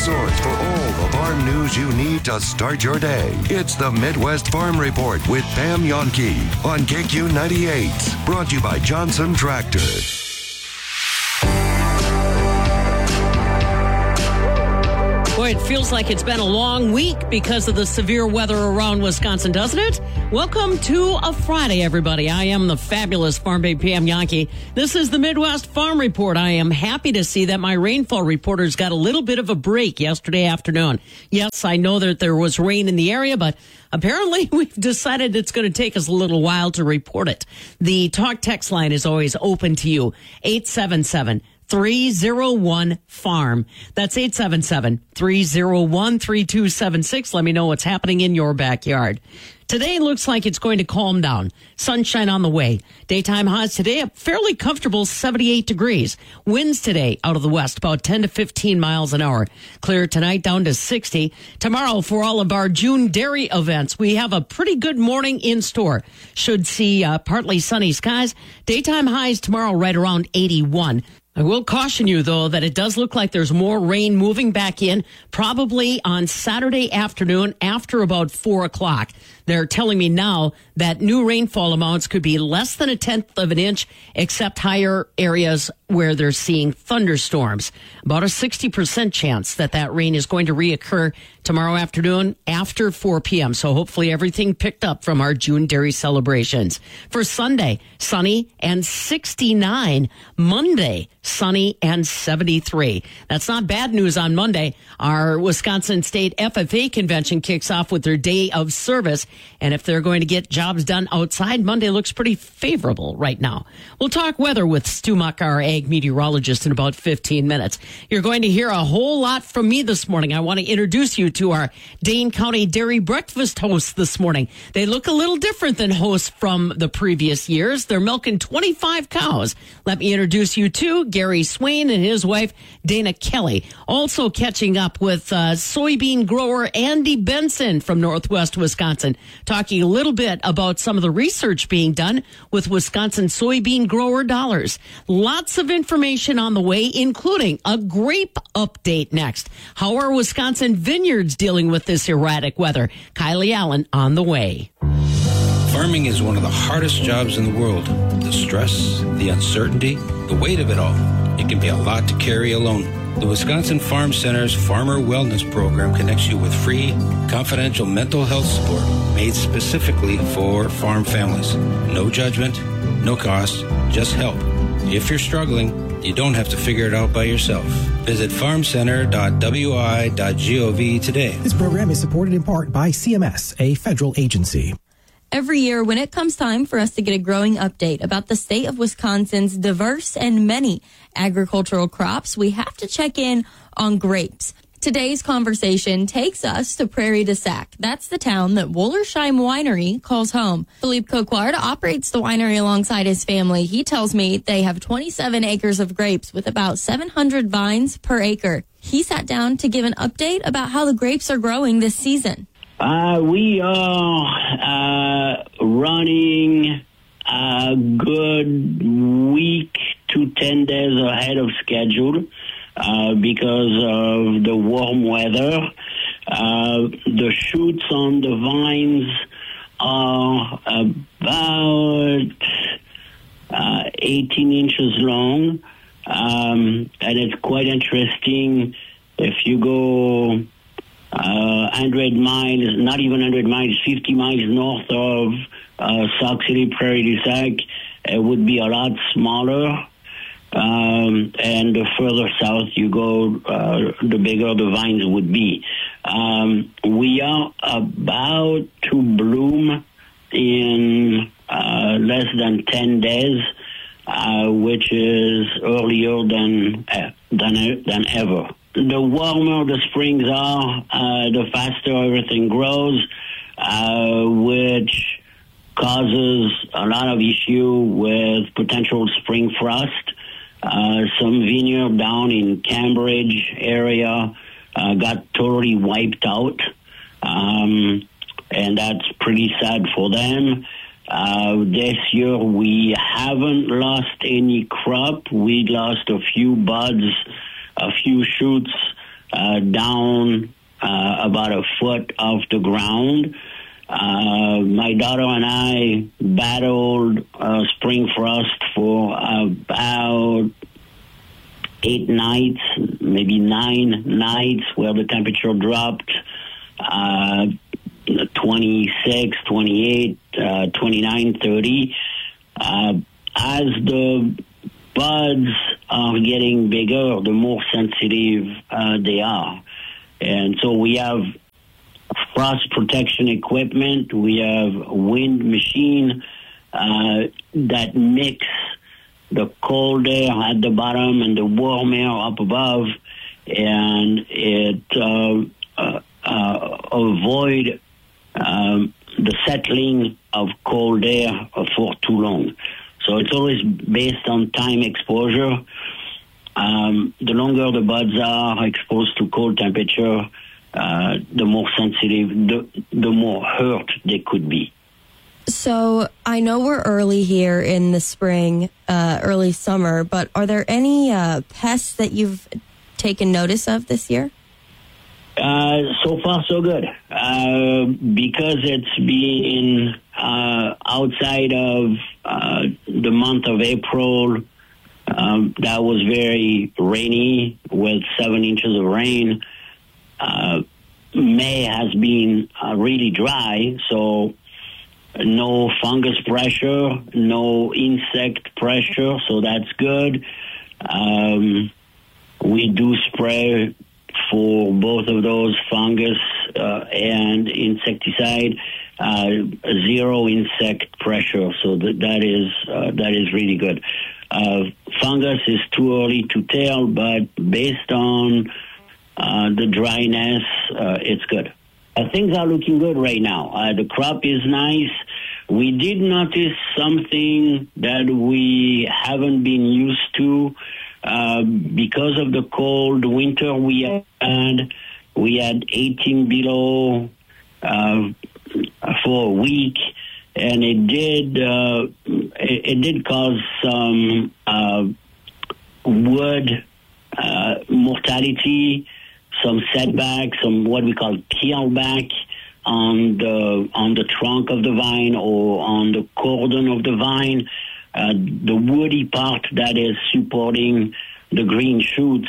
source for all the farm news you need to start your day. It's the Midwest Farm Report with Pam Jahnke on KQ 98. Brought to you by Johnson Tractor. Boy, it feels like it's been a long week because of the severe weather around Wisconsin, doesn't it? Welcome to a Friday, everybody. I am the fabulous Farm Babe Pam Jahnke. This is the Midwest Farm Report. I am happy to see that my rainfall reporters got a little bit of a break yesterday afternoon. Yes, I know that there was rain in the area, but apparently we've decided it's going to take us a little while to report it. The talk text line is always open to you. 877-301-FARM. That's 877-301-3276. Let me know what's happening in your backyard. Today looks like it's going to calm down. Sunshine on the way. Daytime highs today, a fairly comfortable 78 degrees. Winds today out of the west, about 10 to 15 miles an hour. Clear tonight down to 60. Tomorrow for all of our June dairy events, we have a pretty good morning in store. Should see partly sunny skies. Daytime highs tomorrow right around 81. I will caution you, though, that it does look like there's more rain moving back in, probably on Saturday afternoon after about 4 o'clock. They're telling me now that new rainfall amounts could be less than 1/10 of an inch, except higher areas where they're seeing thunderstorms. About a 60% chance that that rain is going to reoccur tomorrow afternoon after 4 p.m. So hopefully everything picked up from our June dairy celebrations. For Sunday, sunny and 69. Monday, sunny and 73. That's not bad news on Monday. Our Wisconsin State FFA convention kicks off with their day of service. And if they're going to get jobs done outside, Monday looks pretty favorable right now. We'll talk weather with Stu Muck, our ag meteorologist, in about 15 minutes. You're going to hear a whole lot from me this morning. I want to introduce you to our Dane County Dairy Breakfast hosts this morning. They look a little different than hosts from the previous years. They're milking 25 cows. Let me introduce you to Gary Swain and his wife, Dana Kelly. Also catching up with soybean grower Andy Benson from Northwest Wisconsin, talking a little bit about some of the research being done with Wisconsin soybean grower dollars. Lots of information on the way, including a grape update next. How are Wisconsin vineyards dealing with this erratic weather? Kylie Allen on the way. Farming is one of the hardest jobs in the world. The stress, the uncertainty, the weight of it all. It can be a lot to carry alone. The Wisconsin Farm Center's Farmer Wellness Program connects you with free, confidential mental health support made specifically for farm families. No judgment, no cost, just help. If you're struggling, you don't have to figure it out by yourself. Visit farmcenter.wi.gov today. This program is supported in part by CMS, a federal agency. Every year, when it comes time for us to get a growing update about the state of Wisconsin's diverse and many agricultural crops, we have to check in on grapes. Today's conversation takes us to Prairie du Sac. That's the town that Wollersheim Winery calls home. Philippe Coquard operates the winery alongside his family. He tells me they have 27 acres of grapes with about 700 vines per acre. He sat down to give an update about how the grapes are growing this season. We are running a good week to 10 days ahead of schedule because of the warm weather. The shoots on the vines are about 18 inches long, and it's quite interesting. If you go 100 miles, not even 100 miles, 50 miles north of Sauk City, Prairie du Sac, it would be a lot smaller. And the further south you go, the bigger the vines would be. We are about to bloom in less than 10 days, which is earlier than ever. The warmer the springs are, the faster everything grows, which causes a lot of issue with potential spring frost. Some vineyard down in Cambridge area got totally wiped out, and that's pretty sad for them. This year we haven't lost any crop. We lost a few buds, a few shoots down about a foot off the ground. My daughter and I battled spring frost for about 8 nights, maybe 9 nights, where the temperature dropped 26, 28, 29, 30. As the buds are getting bigger, the more sensitive they are. And so we have frost protection equipment. We have a wind machine that mix the cold air at the bottom and the warm air up above, and it avoid the settling of cold air for too long. So it's always based on time exposure. The longer the buds are exposed to cold temperature, the more sensitive, the more hurt they could be. So I know we're early here in the spring, early summer, but are there any pests that you've taken notice of this year? So far, so good. Because it's been outside of the month of April, that was very rainy with 7 inches of rain. May has been really dry, so no fungus pressure, no insect pressure, so that's good. We do spray for both of those, fungus and insecticide, 0 insect pressure, so that is really good. Fungus is too early to tell, but based on the dryness, it's good. Things are looking good right now. The crop is nice. We did notice something that we haven't been used to. Because of the cold winter we had 18 below for a week, and it did cause some wood mortality, some setback, some what we call peelback on the trunk of the vine or on the cordon of the vine. The woody part that is supporting the green shoots,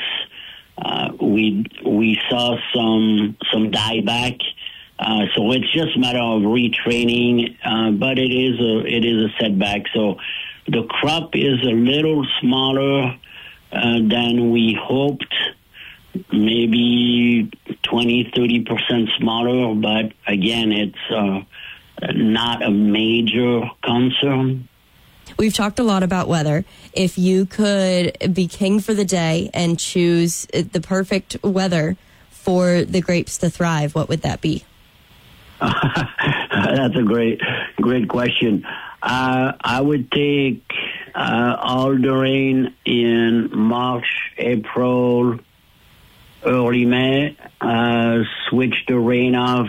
we saw some dieback. So it's just a matter of retraining, but it is a setback. So the crop is a little smaller than we hoped, maybe 20-30% smaller. But again, it's not a major concern. We've talked a lot about weather. If you could be king for the day and choose the perfect weather for the grapes to thrive, what would that be? That's a great question. I would take all the rain in March, April, early May, switch the rain off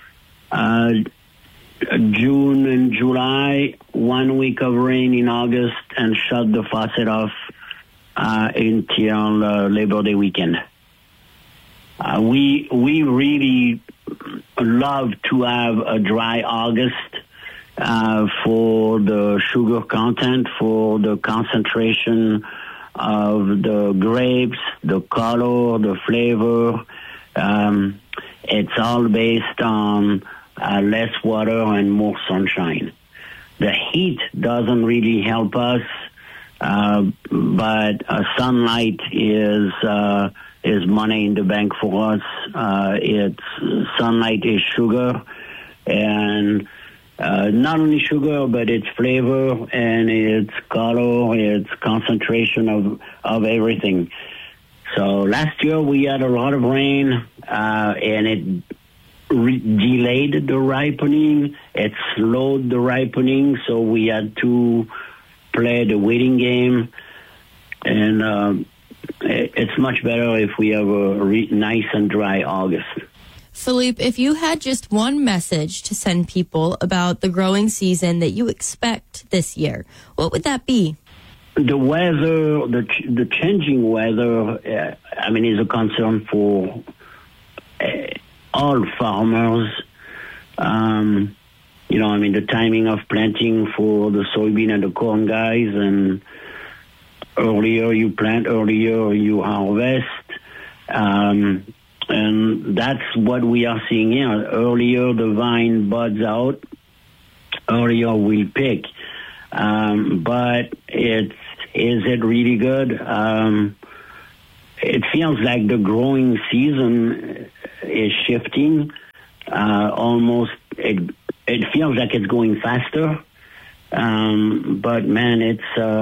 June and July, 1 week of rain in August, and shut the faucet off until Labor Day weekend. We really love to have a dry August for the sugar content, for the concentration of the grapes, the color, the flavor. It's all based on less water and more sunshine. The heat doesn't really help us, but sunlight is money in the bank for us. Sunlight is sugar, and not only sugar, but it's flavor and it's color, it's concentration of everything. So last year we had a lot of rain, and it delayed the ripening. It slowed the ripening, so we had to play the waiting game. And it's much better if we have a nice and dry August. Philippe, if you had just one message to send people about the growing season that you expect this year, what would that be? the weather, the changing weather, is a concern for all farmers. The timing of planting for the soybean and the corn guys, and earlier you plant, earlier you harvest. And that's what we are seeing here. Earlier the vine buds out, earlier we pick. But is it really good? It feels like the growing season is shifting. It feels like it's going faster. But man,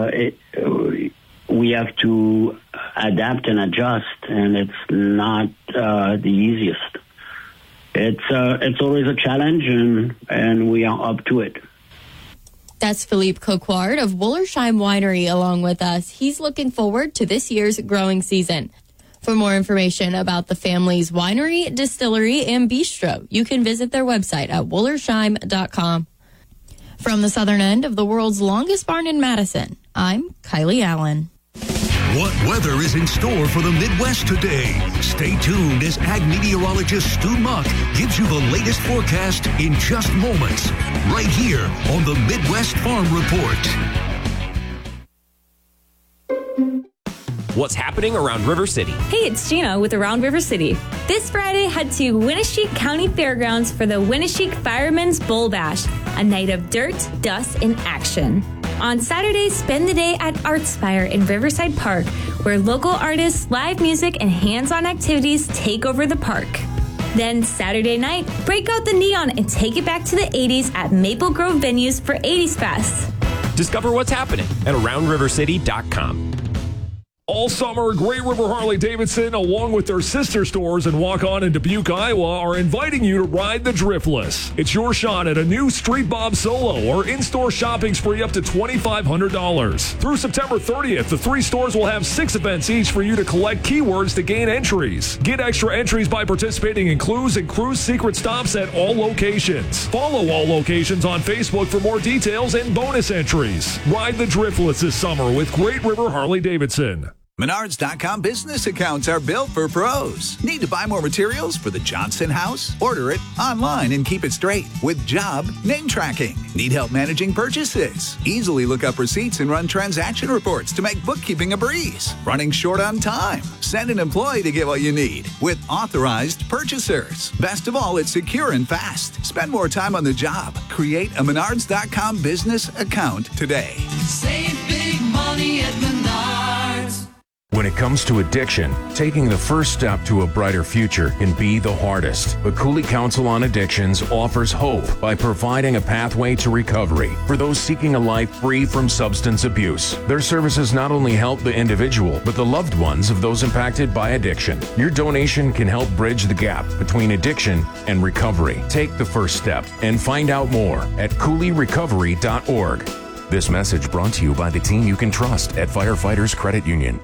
we have to adapt and adjust, and it's not the easiest. It's always a challenge, and we are up to it. That's Philippe Coquard of Wollersheim Winery along with us. He's looking forward to this year's growing season. For more information about the family's winery, distillery, and bistro, you can visit their website at wollersheim.com. From the southern end of the world's longest barn in Madison, I'm Kylie Allen. What weather is in store for the Midwest today? Stay tuned as ag meteorologist Stu Muck gives you the latest forecast in just moments, right here on the Midwest Farm Report. What's happening around River City? Hey, it's Gina with Around River City. This Friday, head to Winneshiek County Fairgrounds for the Winneshiek Firemen's Bull Bash, a night of dirt, dust, and action. On Saturday, spend the day at Artspire in Riverside Park, where local artists, live music, and hands-on activities take over the park. Then Saturday night, break out the neon and take it back to the 80s at Maple Grove Venues for 80s Fest. Discover what's happening at AroundRiverCity.com. All summer, Great River Harley-Davidson, along with their sister stores in Waukon and Dubuque, Iowa, are inviting you to ride the Driftless. It's your shot at a new Street Bob Solo or in-store shopping spree up to $2,500. Through September 30th, the 3 stores will have 6 events each for you to collect keywords to gain entries. Get extra entries by participating in clues and cruise secret stops at all locations. Follow all locations on Facebook for more details and bonus entries. Ride the Driftless this summer with Great River Harley-Davidson. Menards.com business accounts are built for pros. Need to buy more materials for the Johnson house? Order it online and keep it straight with Job Name Tracking. Need help managing purchases? Easily look up receipts and run transaction reports to make bookkeeping a breeze. Running short on time? Send an employee to get what you need with authorized purchasers. Best of all, it's secure and fast. Spend more time on the job. Create a Menards.com business account today. Save big money at Menards. When it comes to addiction, taking the first step to a brighter future can be the hardest. But Cooley Council on Addictions offers hope by providing a pathway to recovery for those seeking a life free from substance abuse. Their services not only help the individual, but the loved ones of those impacted by addiction. Your donation can help bridge the gap between addiction and recovery. Take the first step and find out more at CooleyRecovery.org. This message brought to you by the team you can trust at Firefighters Credit Union.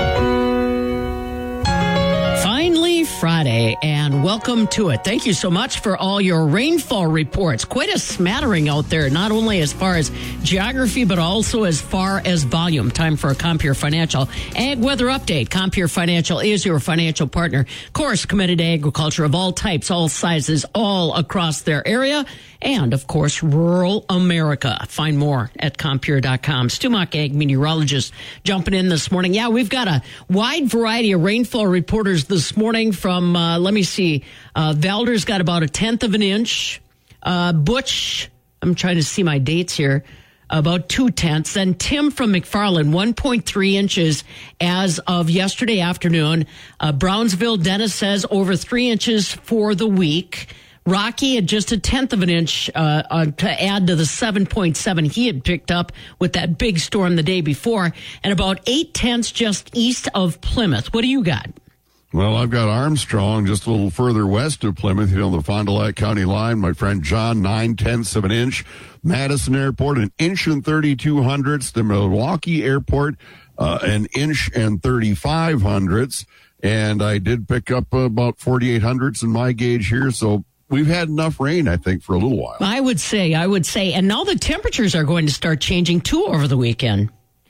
Finally, Friday, and welcome to it. Thank you so much for all your rainfall reports. Quite a smattering out there, not only as far as geography, but also as far as volume. Time for a Compeer Financial Ag Weather Update. Compeer Financial is your financial partner. Of course, committed to agriculture of all types, all sizes, all across their area. And, of course, rural America. Find more at Compeer.com. Stu Muck, ag meteorologist, jumping in this morning. Yeah, we've got a wide variety of rainfall reporters this morning from, Valder's got about 1/10 of an inch. Butch, I'm trying to see my dates here, about 2/10. And Tim from McFarland, 1.3 inches as of yesterday afternoon. Brownsville, Dennis says over 3 inches for the week. Rocky at just 1/10 of an inch to add to the 7.7 he had picked up with that big storm the day before, and about 8/10 just east of Plymouth. What do you got? Well, I've got Armstrong just a little further west of Plymouth, on the Fond du Lac County line. My friend John, 9/10 of an inch. Madison Airport, 1 inch and 32 hundredths. The Milwaukee Airport, 1 inch and 35 hundredths. And I did pick up about 48 hundredths in my gauge here, so we've had enough rain, I think, for a little while. I would say. And now the temperatures are going to start changing, too, over the weekend.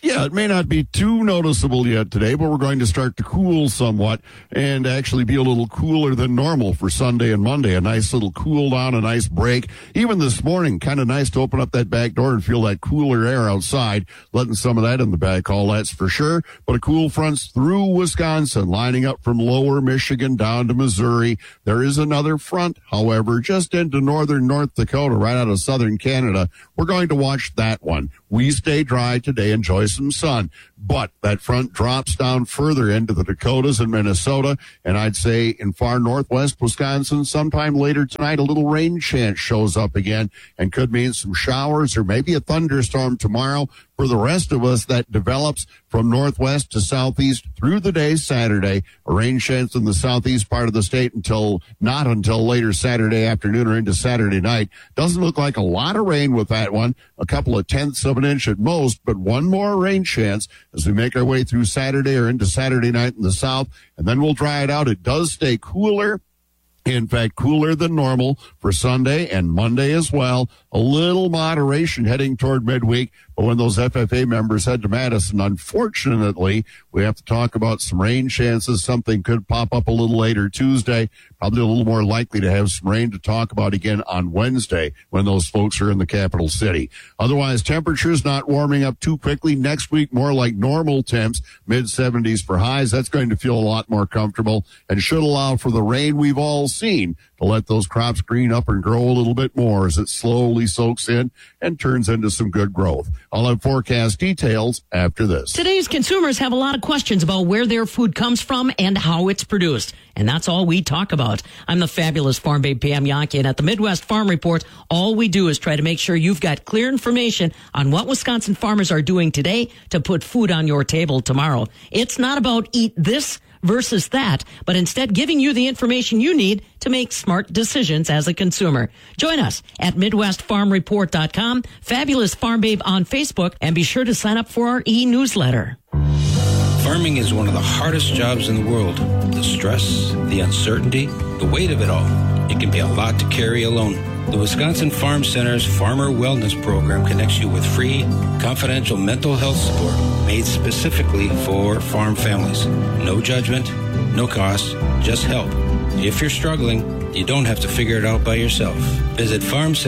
Yeah, it may not be too noticeable yet today, but we're going to start to cool somewhat and actually be a little cooler than normal for Sunday and Monday. A nice little cool down, a nice break. Even this morning, kind of nice to open up that back door and feel that cooler air outside, letting some of that in the back hall, that's for sure. But a cool front's through Wisconsin, lining up from lower Michigan down to Missouri. There is another front, however, just into northern North Dakota, right out of southern Canada. We're going to watch that one. We stay dry today, enjoy some sun, but that front drops down further into the Dakotas and Minnesota, and I'd say in far northwest Wisconsin, sometime later tonight, a little rain chance shows up again and could mean some showers or maybe a thunderstorm tomorrow. For the rest of us, that develops from northwest to southeast through the day Saturday. A rain chance in the southeast part of the state not until later Saturday afternoon or into Saturday night. Doesn't look like a lot of rain with that one. A couple of tenths of an inch at most, but one more rain chance as we make our way through Saturday or into Saturday night in the south, and then we'll dry it out. It does stay cooler. In fact, cooler than normal for Sunday and Monday as well. A little moderation heading toward midweek. But when those FFA members head to Madison, unfortunately, we have to talk about some rain chances. Something could pop up a little later Tuesday. Probably a little more likely to have some rain to talk about again on Wednesday when those folks are in the capital city. Otherwise, temperatures not warming up too quickly. Next week, more like normal temps, mid-70s for highs. That's going to feel a lot more comfortable and should allow for the rain we've all seen to let those crops green up and grow a little bit more as it slowly soaks in and turns into some good growth. I'll have forecast details after this. Today's consumers have a lot of questions about where their food comes from and how it's produced. And that's all we talk about. I'm the fabulous Farm Babe Pam Yonke, and at the Midwest Farm Report, all we do is try to make sure you've got clear information on what Wisconsin farmers are doing today to put food on your table tomorrow. It's not about eat this versus that, but instead giving you the information you need to make smart decisions as a consumer. Join us at MidwestFarmReport.com, Fabulous Farm Babe on Facebook, and be sure to sign up for our e-newsletter. Farming is one of the hardest jobs in the world. The stress, the uncertainty, the weight of it all. It can be a lot to carry alone. The Wisconsin Farm Center's Farmer Wellness Program connects you with free, confidential mental health support made specifically for farm families. No judgment, no cost, just help. If you're struggling, you don't have to figure it out by yourself. Visit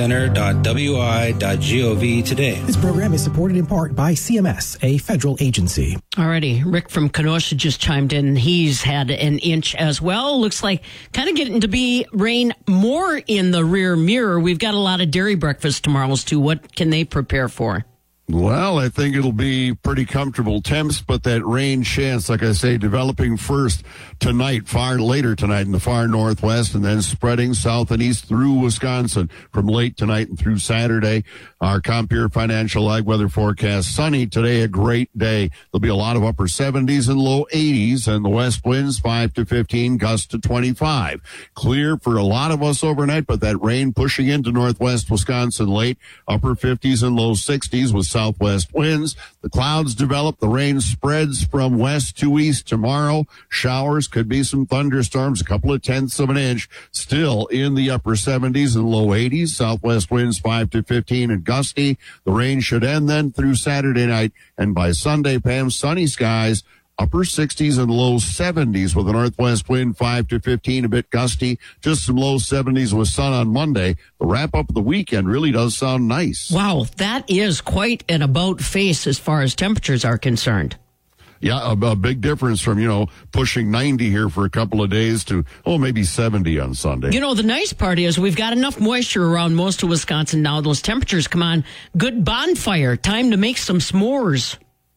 farmcenter.wi.gov today. This program is supported in part by CMS, a federal agency. Alrighty, Rick from Kenosha just chimed in. He's had an inch as well. Looks like kind of getting to be rain more in the rear mirror. We've got a lot of dairy breakfast tomorrows too. What can they prepare for? Well, I think it'll be pretty comfortable temps, but that rain chance, like I say, developing first tonight, far later tonight in the far northwest, and then spreading south and east through Wisconsin from late tonight and through Saturday. Our Compeer Financial Ag Weather forecast, sunny today, a great day. There'll be a lot of upper 70s and low 80s, and the west winds 5 to 15, gusts to 25. Clear for a lot of us overnight, but that rain pushing into northwest Wisconsin late, upper 50s and low 60s with southwest winds. The clouds develop. The rain spreads from west to east tomorrow. Showers, could be some thunderstorms, a couple of tenths of an inch. Still in the upper 70s and low 80s. Southwest winds 5 to 15 and gusty. The rain should end then through Saturday night. And by Sunday, Pam, sunny skies. Upper 60s and low 70s with a northwest wind 5 to 15, a bit gusty. Just some low 70s with sun on Monday. The wrap up of the weekend really does sound nice. Wow, that is quite an about face as far as temperatures are concerned. Yeah, a big difference from, pushing 90 here for a couple of days to, maybe 70 on Sunday. The nice part is we've got enough moisture around most of Wisconsin now. Those temperatures come on. Good bonfire. Time to make some s'mores.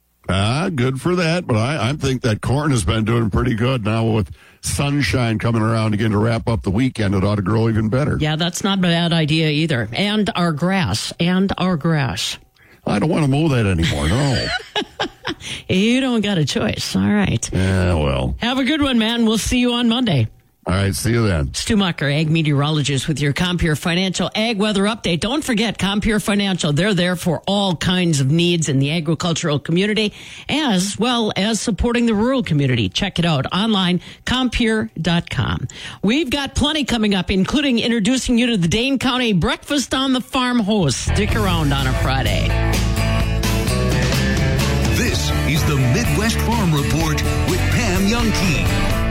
Good for that, but I think that corn has been doing pretty good now with sunshine coming around again to wrap up the weekend. It ought to grow even better. Yeah, that's not a bad idea either. And our grass. I don't want to mow that anymore, no. You don't got a choice. All right. Yeah, well. Have a good one, man. We'll see you on Monday. All right, see you then. Stu Mucker, ag meteorologist with your Compeer Financial Ag Weather Update. Don't forget Compeer Financial. They're there for all kinds of needs in the agricultural community as well as supporting the rural community. Check it out online, Compeer.com. We've got plenty coming up, including introducing you to the Dane County Breakfast on the Farm host. Stick around on a Friday. This Midwest Farm Report with Pam Youngkey.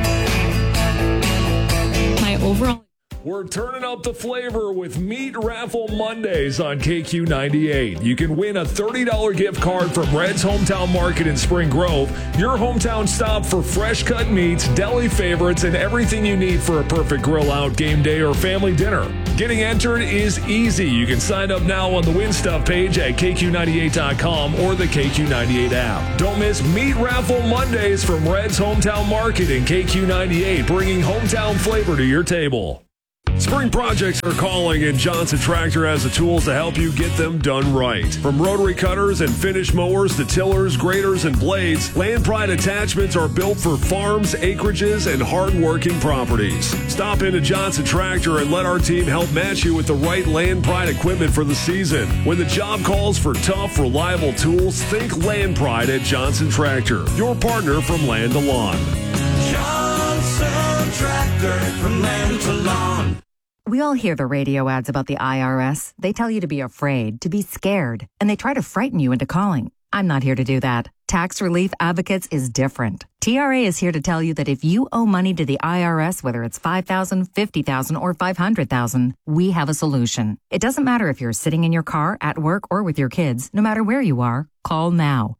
My overall... We're turning up the flavor with Meat Raffle Mondays on KQ98. You can win a $30 gift card from Red's Hometown Market in Spring Grove, your hometown stop for fresh cut meats, deli favorites, and everything you need for a perfect grill out, game day, or family dinner. Getting entered is easy. You can sign up now on the Win Stuff page at KQ98.com or the KQ98 app. Don't miss Meat Raffle Mondays from Red's Hometown Market in KQ98, bringing hometown flavor to your table. Spring projects are calling, and Johnson Tractor has the tools to help you get them done right. From rotary cutters and finish mowers to tillers, graders, and blades, Land Pride attachments are built for farms, acreages, and hard-working properties. Stop into Johnson Tractor and let our team help match you with the right Land Pride equipment for the season. When the job calls for tough, reliable tools, think Land Pride at Johnson Tractor, your partner from land to lawn. Johnson Tractor, from land to lawn. We all hear the radio ads about the IRS. They tell you to be afraid, to be scared, and they try to frighten you into calling. I'm not here to do that. Tax Relief Advocates is different. TRA is here to tell you that if you owe money to the IRS, whether it's $5,000, $50,000, or $500,000, we have a solution. It doesn't matter if you're sitting in your car, at work, or with your kids. No matter where you are, call now.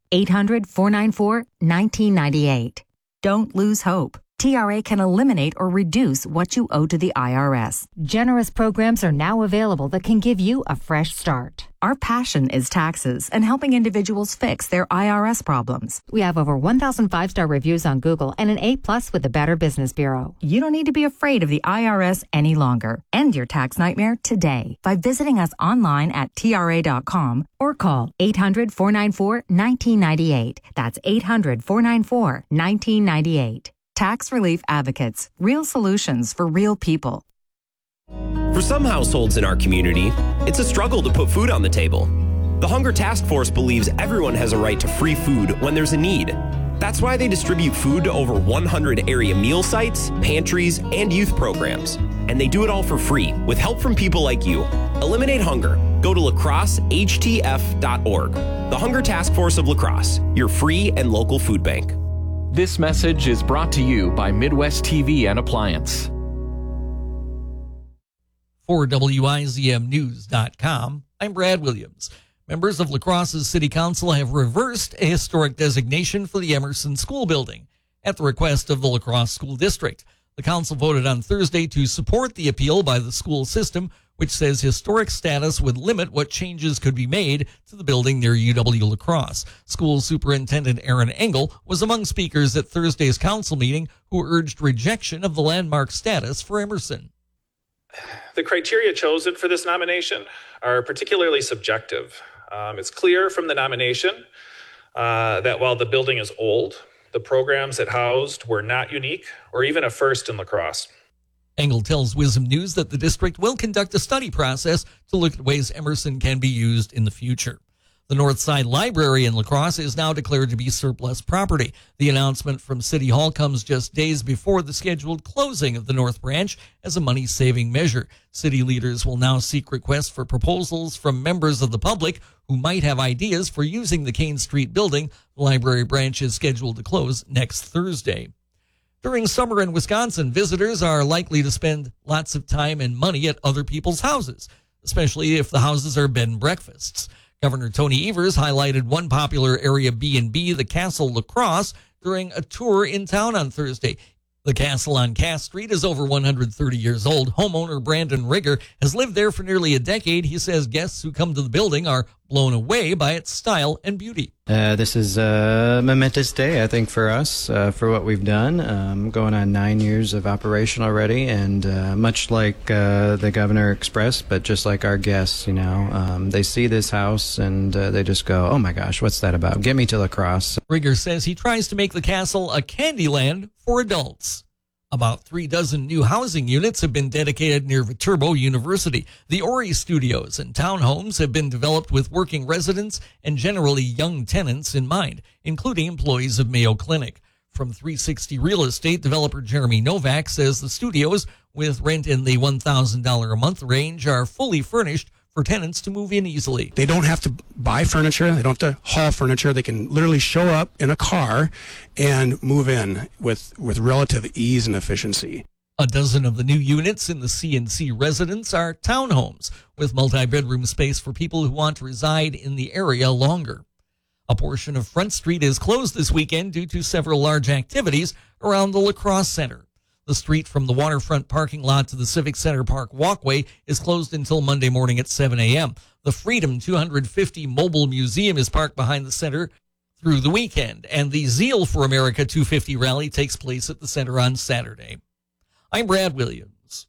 800-494-1998. Don't lose hope. TRA can eliminate or reduce what you owe to the IRS. Generous programs are now available that can give you a fresh start. Our passion is taxes and helping individuals fix their IRS problems. We have over 1,000 5-star reviews on Google and an A+ with the Better Business Bureau. You don't need to be afraid of the IRS any longer. End your tax nightmare today by visiting us online at TRA.com or call 800-494-1998. That's 800-494-1998. Tax Relief Advocates. Real solutions for real people. For some households in our community, it's a struggle to put food on the table. The Hunger Task Force believes everyone has a right to free food when there's a need. That's why they distribute food to over 100 area meal sites, pantries, and youth programs. And they do it all for free, with help from people like you. Eliminate hunger. Go to lacrossehtf.org. The Hunger Task Force of La Crosse, your free and local food bank. This message is brought to you by Midwest TV and Appliance. For WIZMnews.com, I'm Brad Williams. Members of La Crosse's City Council have reversed a historic designation for the Emerson School Building at the request of the La Crosse School District. The council voted on Thursday to support the appeal by the school system, which says historic status would limit what changes could be made to the building near UW La Crosse. School Superintendent Aaron Engel was among speakers at Thursday's council meeting who urged rejection of the landmark status for Emerson. The criteria chosen for this nomination are particularly subjective. It's clear from the nomination that while the building is old, the programs it housed were not unique or even a first in La Crosse. Engel tells WIZM News that the district will conduct a study process to look at ways Emerson can be used in the future. The Northside Library in La Crosse is now declared to be surplus property. The announcement from City Hall comes just days before the scheduled closing of the North Branch as a money-saving measure. City leaders will now seek requests for proposals from members of the public who might have ideas for using the Kane Street building. The library branch is scheduled to close next Thursday. During summer in Wisconsin, visitors are likely to spend lots of time and money at other people's houses, especially if the houses are bed and breakfasts. Governor Tony Evers highlighted one popular area B&B, the Castle La Crosse, during a tour in town on Thursday. The castle on Cass Street is over 130 years old. Homeowner Brandon Rigger has lived there for nearly a decade. He says guests who come to the building are blown away by its style and beauty. This is a momentous day, I think, for us, for what we've done. Going on 9 years of operation already, and much like the governor expressed, but just like our guests, you know, they see this house and they just go, oh my gosh, what's that about? Get me to La Crosse. Rigger says he tries to make the castle a Candyland for adults. About 36 new housing units have been dedicated near Viterbo University. The Ori Studios and townhomes have been developed with working residents and generally young tenants in mind, including employees of Mayo Clinic. From 360 Real Estate, developer Jeremy Novak says the studios, with rent in the $1,000 a month range, are fully furnished for tenants to move in easily. They don't have to buy furniture. They don't have to haul furniture. They can literally show up in a car and move in with relative ease and efficiency. A dozen of the new units in the C&C residence are townhomes with multi-bedroom space for people who want to reside in the area longer. A portion of Front Street is closed this weekend due to several large activities around the Lacrosse Center. The street from the waterfront parking lot to the Civic Center Park walkway is closed until Monday morning at 7 a.m. The Freedom 250 Mobile Museum is parked behind the center through the weekend, and the Zeal for America 250 rally takes place at the center on Saturday. I'm Brad Williams.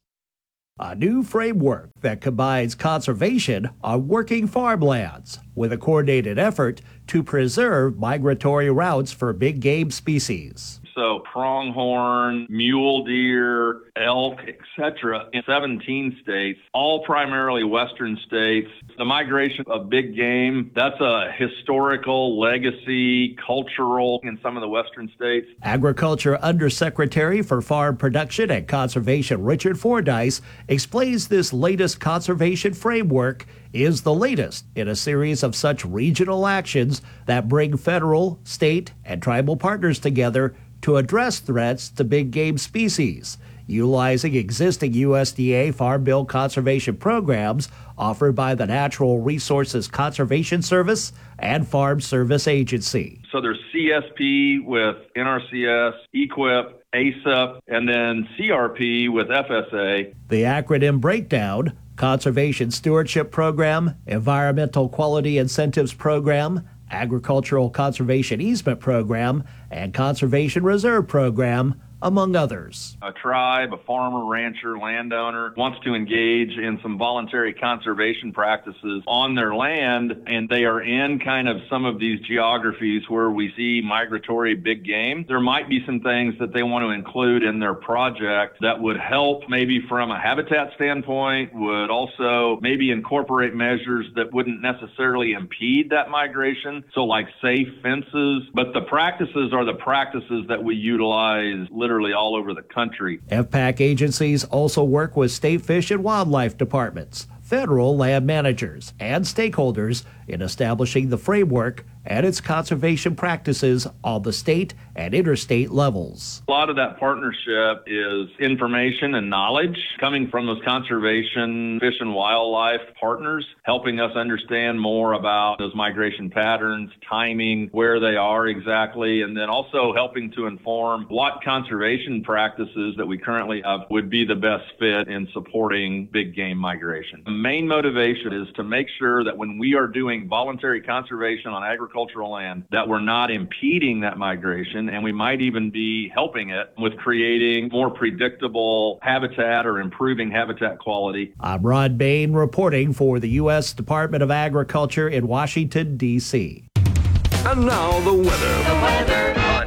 A new framework that combines conservation on working farmlands with a coordinated effort to preserve migratory routes for big game species. So pronghorn, mule deer, elk, etc. in 17 states, all primarily western states. The migration of big game, that's a historical legacy, cultural in some of the western states. Agriculture Undersecretary for Farm Production and Conservation Richard Fordyce explains this latest conservation framework is the latest in a series of such regional actions that bring federal, state, and tribal partners together to address threats to big game species, utilizing existing USDA Farm Bill conservation programs offered by the Natural Resources Conservation Service and Farm Service Agency. So there's CSP with NRCS, EQIP, ASAP, and then CRP with FSA. The acronym breakdown: Conservation Stewardship Program, Environmental Quality Incentives Program, Agricultural Conservation Easement Program, and Conservation Reserve Program, among others. A tribe, a farmer, rancher, landowner wants to engage in some voluntary conservation practices on their land, and they are in kind of some of these geographies where we see migratory big game. There might be some things that they want to include in their project that would help maybe from a habitat standpoint, would also maybe incorporate measures that wouldn't necessarily impede that migration. So like safe fences, but the practices are the practices that we utilize literally all over the country. FPAC agencies also work with state fish and wildlife departments, federal land managers, and stakeholders in establishing the framework and its conservation practices on the state and interstate levels. A lot of that partnership is information and knowledge coming from those conservation fish and wildlife partners, helping us understand more about those migration patterns, timing, where they are exactly, and then also helping to inform what conservation practices that we currently have would be the best fit in supporting big game migration. The main motivation is to make sure that when we are doing voluntary conservation on agricultural land, that we're not impeding that migration, and we might even be helping it with creating more predictable habitat or improving habitat quality. I'm Rod Bain reporting for the U.S. Department of Agriculture in Washington, D.C. And now the weather on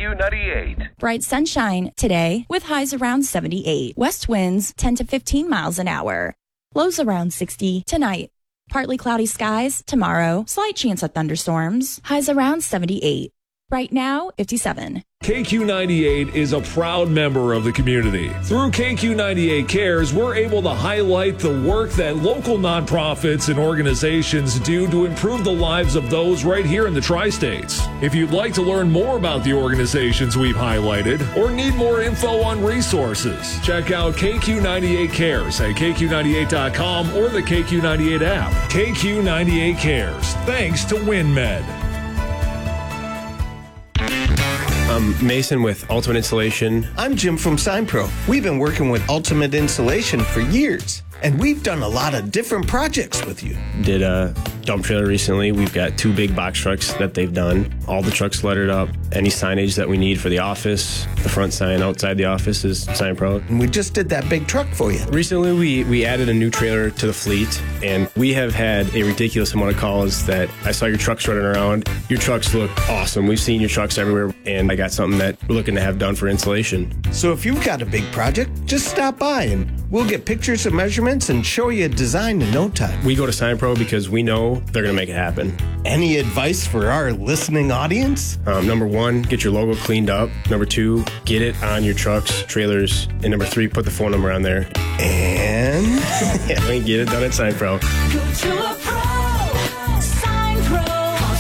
KQ98. Bright sunshine today with highs around 78. West winds 10 to 15 miles an hour. Lows around 60 tonight. Partly cloudy skies tomorrow. Slight chance of thunderstorms. Highs around 78. Right now, 57. KQ98 is a proud member of the community. Through KQ98 Cares, we're able to highlight the work that local nonprofits and organizations do to improve the lives of those right here in the tri-states. If you'd like to learn more about the organizations we've highlighted or need more info on resources, check out KQ98 Cares at KQ98.com or the KQ98 app. KQ98 Cares, thanks to WinMed. I'm Mason with Ultimate Installation. I'm Jim from SignPro. We've been working with Ultimate Installation for years, and we've done a lot of different projects with you. Did a dump trailer recently. We've got 2 big box trucks that they've done. All the trucks lettered up. Any signage that we need for the office, the front sign outside the office is SignPro. And we just did that big truck for you. Recently, we added a new trailer to the fleet, and we have had a ridiculous amount of calls that I saw your trucks running around. Your trucks look awesome. We've seen your trucks everywhere, and I got something that we're looking to have done for installation. So if you've got a big project, just stop by and We'll get pictures and measurements and show you a design in no time. We go to SignPro because we know they're going to make it happen. Any advice for our listening audience? Number 1, get your logo cleaned up. Number 2, get it on your trucks, trailers. And number 3, put the phone number on there. And? Yeah, we can get it done at SignPro. Go to a pro. SignPro. Call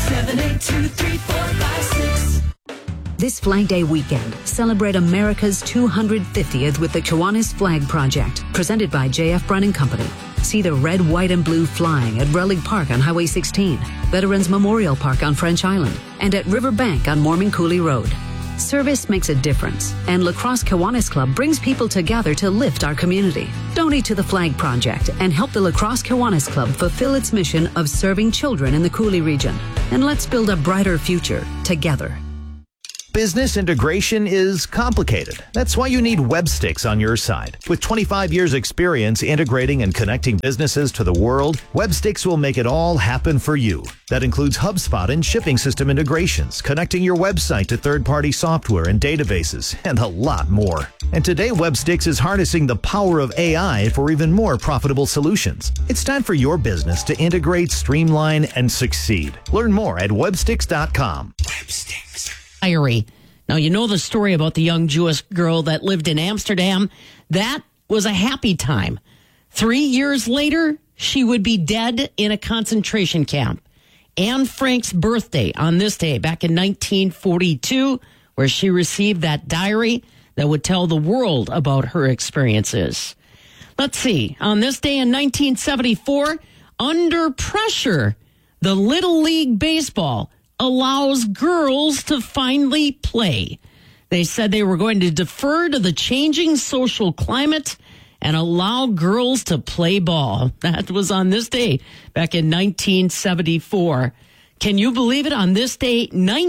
782-3456. This Flag Day weekend, celebrate America's 250th with the Kiwanis Flag Project, presented by J.F. Brennan Company. See the red, white, and blue flying at Relic Park on Highway 16, Veterans Memorial Park on French Island, and at Riverbank on Mormon Coulee Road. Service makes a difference, and La Crosse Kiwanis Club brings people together to lift our community. Donate to the Flag Project and help the La Crosse Kiwanis Club fulfill its mission of serving children in the Coulee region. And let's build a brighter future together. Business integration is complicated. That's why you need Webstix on your side. With 25 years experience integrating and connecting businesses to the world, Webstix will make it all happen for you. That includes HubSpot and shipping system integrations, connecting your website to third-party software and databases, and a lot more. And today, Webstix is harnessing the power of AI for even more profitable solutions. It's time for your business to integrate, streamline, and succeed. Learn more at Webstix.com. Diary. Now, you know the story about the young Jewish girl that lived in Amsterdam. That was a happy time. 3 years later, she would be dead in a concentration camp. Anne Frank's birthday on this day, back in 1942, where she received that diary that would tell the world about her experiences. Let's see. On this day in 1974, under pressure, the Little League Baseball allows girls to finally play. They said they were going to defer to the changing social climate and allow girls to play ball. That was on this day back in 1974. Can you believe it? On this day,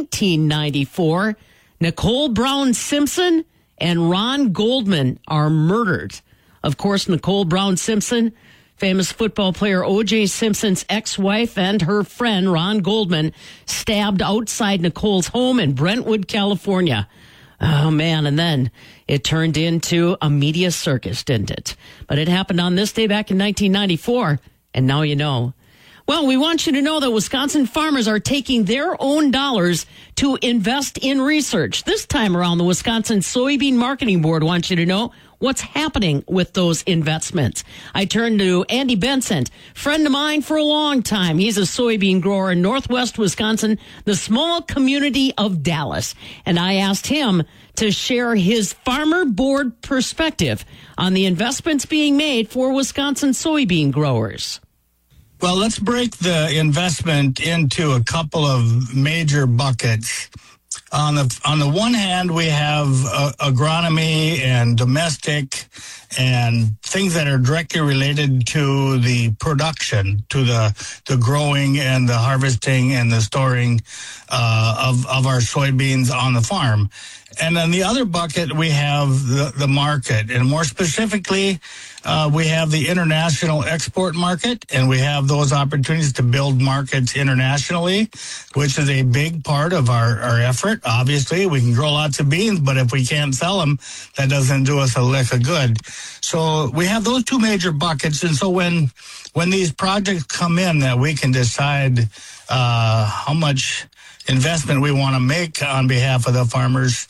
1994, Nicole Brown Simpson and Ron Goldman are murdered. Of course, Nicole Brown Simpson, famous football player O.J. Simpson's ex-wife, and her friend, Ron Goldman, stabbed outside Nicole's home in Brentwood, California. Oh, man, and then it turned into a media circus, didn't it? But it happened on this day back in 1994, and now you know. Well, we want you to know that Wisconsin farmers are taking their own dollars to invest in research. This time around, the Wisconsin Soybean Marketing Board wants you to know what's happening with those investments. I turned to Andy Benson, friend of mine for a long time. He's a soybean grower in northwest Wisconsin, the small community of Dallas. And I asked him to share his farmer board perspective on the investments being made for Wisconsin soybean growers. Well, let's break the investment into a couple of major buckets. On the one hand, we have agronomy and domestic and things that are directly related to the production, to the growing and the harvesting and the storing of our soybeans on the farm. And then the other bucket, we have the market. And more specifically, we have the international export market, and we have those opportunities to build markets internationally, which is a big part of our effort. Obviously, we can grow lots of beans, but if we can't sell them, that doesn't do us a lick of good. So we have those two major buckets. And so when these projects come in that we can decide how much investment we want to make on behalf of the farmers,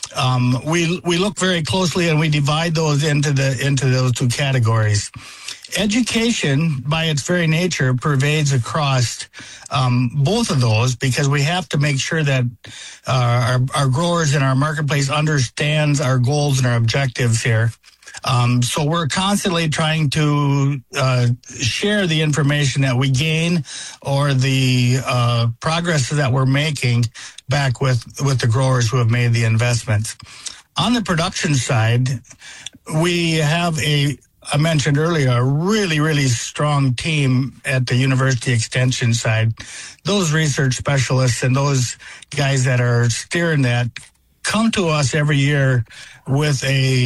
we look very closely and we divide those into those two categories. Education, by its very nature, pervades across both of those, because we have to make sure that our growers in our marketplace understands our goals and our objectives here. So we're constantly trying to share the information that we gain or the progress that we're making back with the growers who have made the investments. On the production side, we have I mentioned earlier, a really, really strong team at the University Extension side. Those research specialists and those guys that are steering that come to us every year with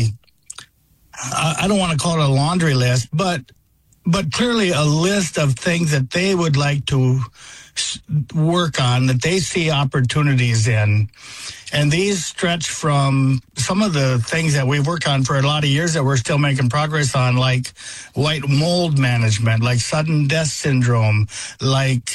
I don't want to call it a laundry list, but clearly a list of things that they would like to work on, that they see opportunities in. And these stretch from some of the things that we've worked on for a lot of years that we're still making progress on, like white mold management, like sudden death syndrome, like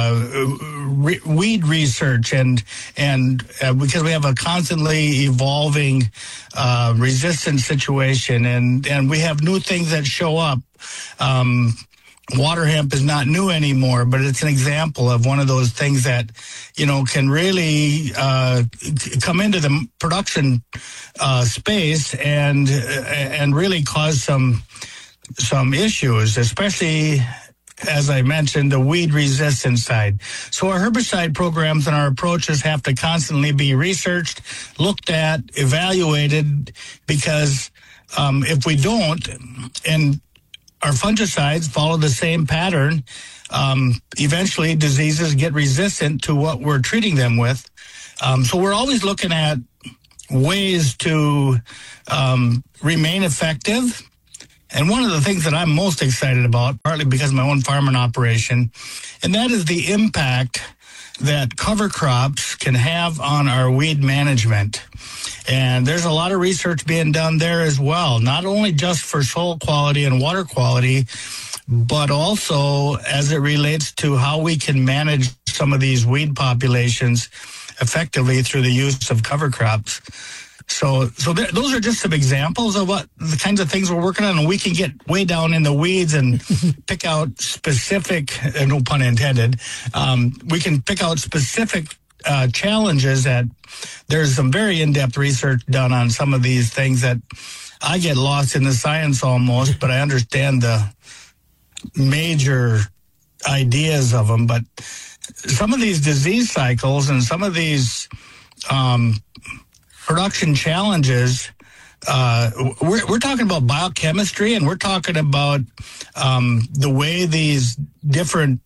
weed research, and because we have a constantly evolving resistance situation, and we have new things that show up. Water hemp is not new anymore, but it's an example of one of those things that, can really come into the production space and really cause some issues, especially, as I mentioned, the weed resistance side. So our herbicide programs and our approaches have to constantly be researched, looked at, evaluated, because if we don't, and our fungicides follow the same pattern, eventually diseases get resistant to what we're treating them with. So we're always looking at ways to remain effective. And one of the things that I'm most excited about, partly because of my own farming operation, and that is the impact that cover crops can have on our weed management. And there's a lot of research being done there as well, not only just for soil quality and water quality, but also as it relates to how we can manage some of these weed populations effectively through the use of cover crops. So those are just some examples of what the kinds of things we're working on, and we can get way down in the weeds and pick out specific, no pun intended, we can pick out specific challenges that there's some very in-depth research done on some of these things that I get lost in the science almost, but I understand the major ideas of them. But some of these disease cycles and some of these production challenges, we're talking about biochemistry, and we're talking about the way these different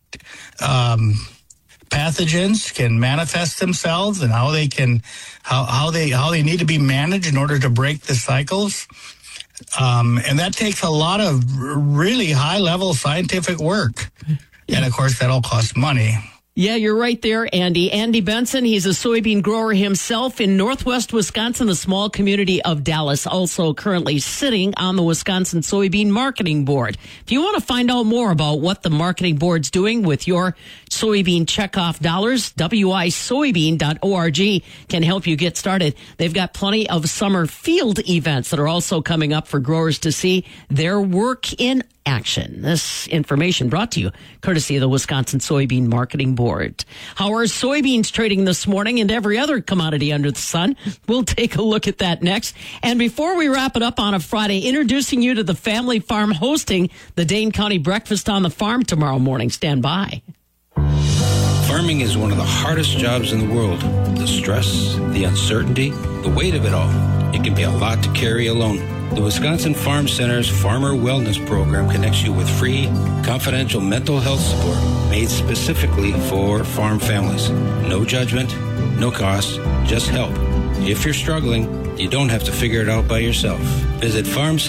pathogens can manifest themselves, and how they can how they need to be managed in order to break the cycles. And that takes a lot of really high level scientific work. And of course that all costs money. Yeah, you're right there, Andy. Andy Benson, he's a soybean grower himself in northwest Wisconsin, the small community of Dallas, also currently sitting on the Wisconsin Soybean Marketing Board. If you want to find out more about what the marketing board's doing with your soybean checkoff dollars, wisoybean.org can help you get started. They've got plenty of summer field events that are also coming up for growers to see their work in action. This information brought to you courtesy of the Wisconsin Soybean Marketing Board. How are soybeans trading this morning and every other commodity under the sun? We'll take a look at that next. And before we wrap it up on a Friday, introducing you to the family farm hosting the Dane County Breakfast on the Farm tomorrow morning. Stand by. Farming is one of the hardest jobs in the world. The stress, the uncertainty, the weight of it all. It can be a lot to carry alone. The Wisconsin Farm Center's Farmer Wellness Program connects you with free, confidential mental health support made specifically for farm families. No judgment, no cost, just help. If you're struggling, you don't have to figure it out by yourself. Visit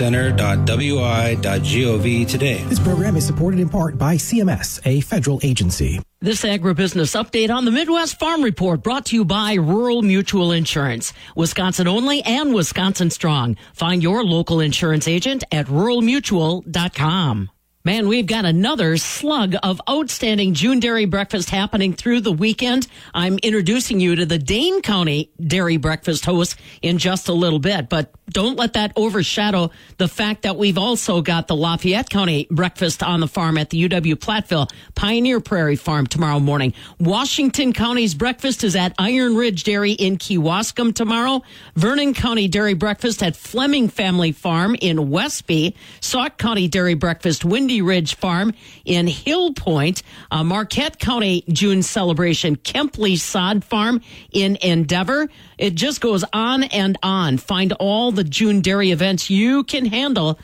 farmcenter.wi.gov today. This program is supported in part by CMS, a federal agency. This agribusiness update on the Midwest Farm Report brought to you by Rural Mutual Insurance. Wisconsin only and Wisconsin strong. Find your local insurance agent at ruralmutual.com. Man, we've got another slug of outstanding June Dairy Breakfast happening through the weekend. I'm introducing you to the Dane County Dairy Breakfast host in just a little bit, but don't let that overshadow the fact that we've also got the Lafayette County Breakfast on the Farm at the UW-Platteville Pioneer Prairie Farm tomorrow morning. Washington County's breakfast is at Iron Ridge Dairy in Kewaskum tomorrow. Vernon County Dairy Breakfast at Fleming Family Farm in Westby. Sauk County Dairy Breakfast, Windy Ridge Farm in Hill Point. Marquette County June celebration, Kempley Sod Farm in Endeavor. It just goes on and on. Find all the June dairy events you can handle.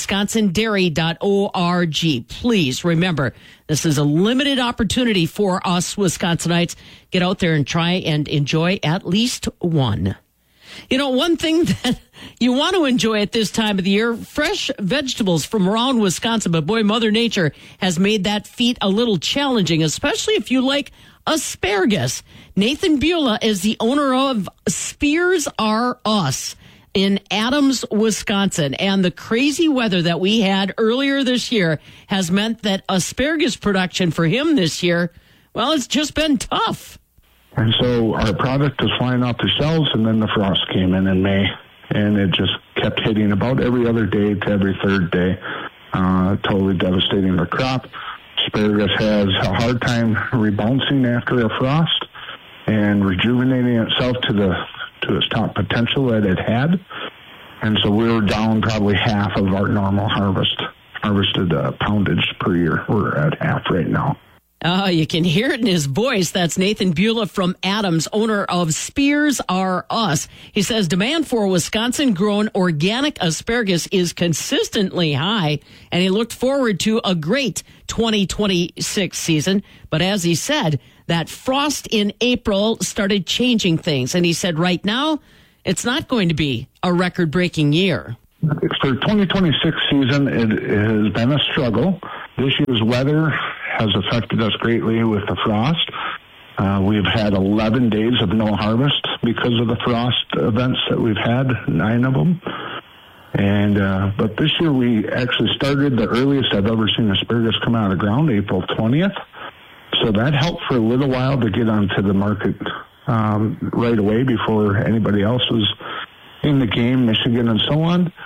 WisconsinDairy.org. Please remember, this is a limited opportunity for us Wisconsinites. Get out there and try and enjoy at least one. You know, one thing that you want to enjoy at this time of the year, fresh vegetables from around Wisconsin. But boy, Mother Nature has made that feat a little challenging, especially if you like asparagus. Nathan Beulah is the owner of Spears R Us in Adams, Wisconsin. And the crazy weather that we had earlier this year has meant that asparagus production for him this year, well, it's just been tough. And so our product was flying off the shelves, and then the frost came in May, and it just kept hitting about every other day to every third day, totally devastating the crop. Asparagus has a hard time rebounding after a frost and rejuvenating itself to its top potential that it had. And so we were down probably half of our normal harvested poundage per year. We're at half right now. Oh, you can hear it in his voice. That's Nathan Beulah from Adams, owner of Spears R Us. He says demand for Wisconsin-grown organic asparagus is consistently high, and he looked forward to a great 2026 season. But as he said, that frost in April started changing things, and he said right now it's not going to be a record-breaking year. For 2026 season, it has been a struggle. This year's weather has affected us greatly with the frost. We've had 11 days of no harvest because of the frost events that we've had, 9 of them. And but this year we actually started the earliest I've ever seen asparagus come out of the ground, April 20th. So that helped for a little while to get onto the market right away before anybody else was in the game, Michigan and so on.